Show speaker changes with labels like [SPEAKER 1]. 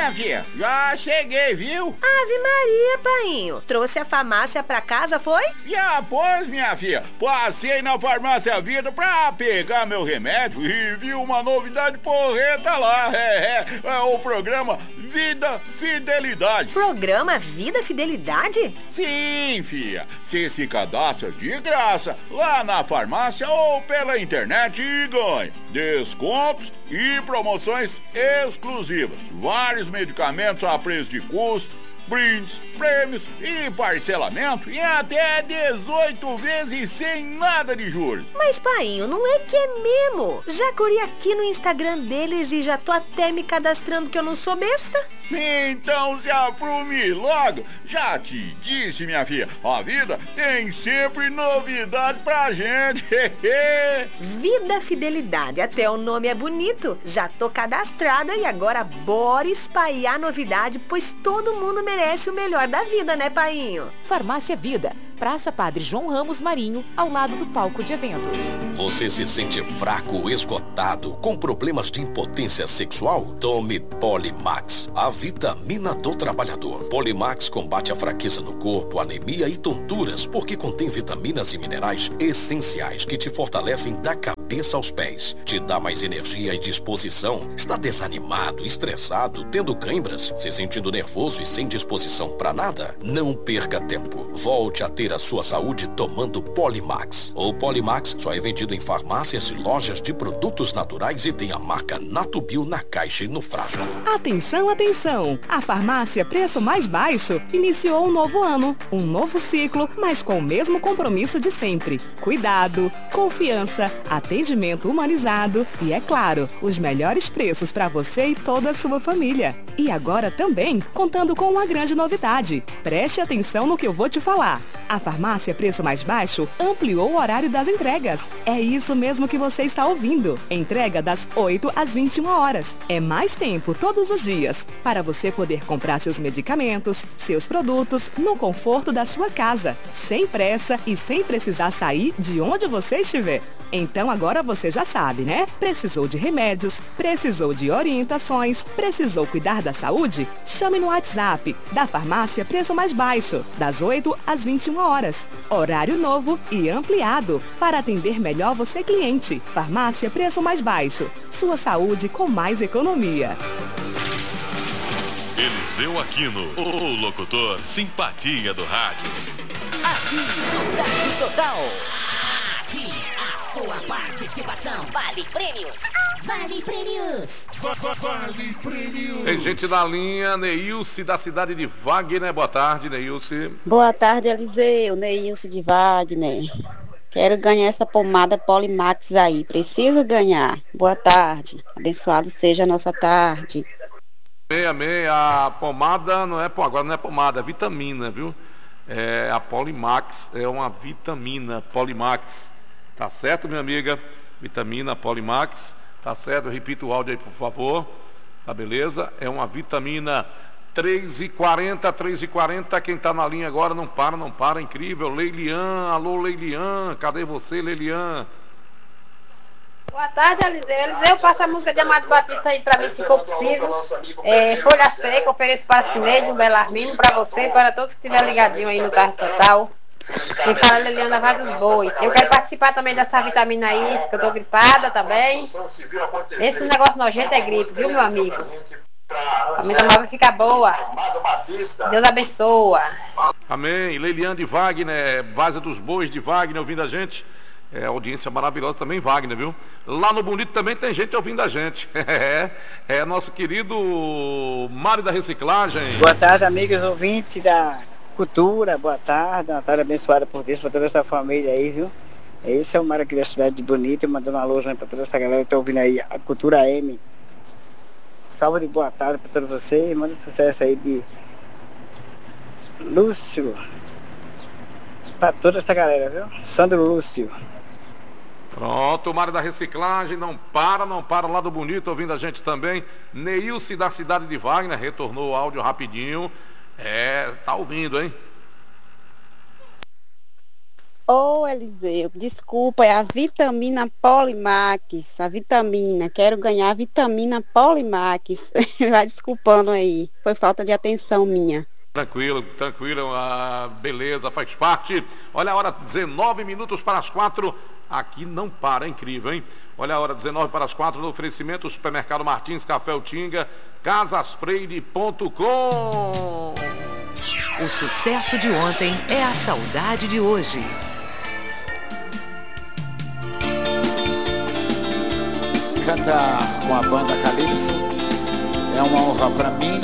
[SPEAKER 1] minha filha, já cheguei, viu?
[SPEAKER 2] Ave Maria, painho. Trouxe a farmácia pra casa, foi?
[SPEAKER 1] Já, pois, minha filha, passei na Farmácia Vida pra pegar meu remédio e vi uma novidade porreta lá. É o programa Vida Fidelidade.
[SPEAKER 2] Programa Vida Fidelidade?
[SPEAKER 1] Sim, filha. Você se cadastra de graça lá na farmácia ou pela internet e ganha descontos e promoções exclusivas. Vários medicamentos a preço de custo, brindes, prêmios e parcelamento em até 18 vezes sem nada de juros.
[SPEAKER 2] Mas, painho, não é que é mesmo? Já corri aqui no Instagram deles e já tô até me cadastrando que eu não sou besta.
[SPEAKER 1] Então se aprume logo. Já te disse, minha filha, a vida tem sempre novidade pra gente.
[SPEAKER 2] Vida Fidelidade, até o nome é bonito. Já tô cadastrada e agora bora espalhar novidade, pois todo mundo merece o melhor da vida, né, painho?
[SPEAKER 3] Farmácia Vida, Praça Padre João Ramos Marinho, ao lado do palco de eventos.
[SPEAKER 4] Você se sente fraco, esgotado, com problemas de impotência sexual? Tome Polimax, a vitamina do trabalhador. Polimax combate a fraqueza no corpo, anemia e tonturas, porque contém vitaminas e minerais essenciais que te fortalecem da cabeça aos pés. Te dá mais energia e disposição. Está desanimado, estressado, tendo câimbras, se sentindo nervoso e sem disposição para nada? Não perca tempo. Volte a ter a sua saúde tomando Polimax. O Polimax só é vendido em farmácias e lojas de produtos naturais e tem a marca Natubio na caixa e no frasco.
[SPEAKER 5] Atenção, atenção! A farmácia Preço Mais Baixo iniciou um novo ano, um novo ciclo, mas com o mesmo compromisso de sempre. Cuidado, confiança, atendimento humanizado e, é claro, os melhores preços para você e toda a sua família. E agora também contando com uma grande novidade. Preste atenção no que eu vou te falar. A farmácia Preço Mais Baixo ampliou o horário das entregas. É isso mesmo que você está ouvindo. Entrega das 8 às 21 horas. É mais tempo todos os dias para você poder comprar seus medicamentos, seus produtos no conforto da sua casa, sem pressa e sem precisar sair de onde você estiver. Então agora você já sabe, né? Precisou de remédios, precisou de orientações, precisou cuidar da saúde? Chame no WhatsApp da farmácia Preço Mais Baixo, das 8 às 21 horas. Horário novo e ampliado para atender melhor você, cliente. Farmácia Preço Mais Baixo. Sua saúde com mais economia.
[SPEAKER 6] Eliseu Aquino, o locutor simpatia do rádio.
[SPEAKER 3] Aqui no Rádio Total.
[SPEAKER 7] Aqui a sua participação vale prêmios. Vale prêmios.
[SPEAKER 8] Vale prêmios.
[SPEAKER 9] Tem gente na linha, Neilce da cidade de Wagner. Boa tarde, Neilce.
[SPEAKER 10] Boa tarde, Eliseu. Neilce de Wagner. Quero ganhar essa pomada Polimax aí. Preciso ganhar. Boa tarde. Abençoado seja a nossa tarde.
[SPEAKER 9] Amém, amém. A pomada não é, agora não é pomada, é vitamina, viu? A Polimax é uma vitamina Polimax. Tá certo, minha amiga? Vitamina Polimax. Tá certo? Eu repito o áudio aí, por favor. Tá beleza? É uma vitamina 3h40. Quem tá na linha agora não para. Incrível. Leilian, alô Leilian. Cadê você, Leilian?
[SPEAKER 11] Boa tarde, Eliseu. Eliseu, passa a música de Amado Batista aí pra mim, se for possível. Folha Seca, ofereço para Cineide, um Belarmino, para você e para todos que estiverem ligadinho aí no Carro Total. Quem fala é Liliana Vaz dos Bois. Eu quero participar também dessa vitamina aí, que eu tô gripada também. Esse negócio nojento é gripe, viu, meu amigo? A minha vai ficar boa. Deus abençoa.
[SPEAKER 9] Amém. Leiliane de Wagner, Vaza dos Bois de Wagner ouvindo a gente. Audiência maravilhosa também, Wagner, viu? Lá no Bonito também tem gente ouvindo a gente. É nosso querido Mário da Reciclagem.
[SPEAKER 12] Boa tarde, amigos ouvintes da Cultura. Boa tarde, uma tarde abençoada por Deus, para toda essa família aí, viu? Esse é o Mário aqui da cidade de Bonito, mandando uma luz, né, para toda essa galera que está ouvindo aí a Cultura M. Salve de boa tarde para todos vocês. Manda sucesso aí de Lúcio. Para toda essa galera, viu? Sandro Lúcio.
[SPEAKER 9] Pronto, o Mário da Reciclagem, não para lá do Bonito, ouvindo a gente também. Neilce da cidade de Wagner, retornou o áudio rapidinho. Tá ouvindo, hein?
[SPEAKER 10] Ô, Eliseu, desculpa, é a vitamina Polimax, a vitamina, quero ganhar a vitamina Polimax. Vai desculpando aí, foi falta de atenção minha.
[SPEAKER 9] Tranquilo, beleza, faz parte. Olha a hora, 19 minutos para as 4. Aqui não para, é incrível, hein? Olha a hora, 19 para as 4, no oferecimento Supermercado Martins, Café Utinga, Casaspreire.com.
[SPEAKER 13] O sucesso de ontem é a saudade de hoje.
[SPEAKER 14] Cantar com a banda Calypso é uma honra para mim